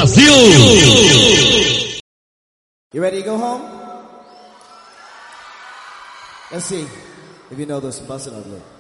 Brasil! You ready to go home? Let's see if you know this. Bust it ugly.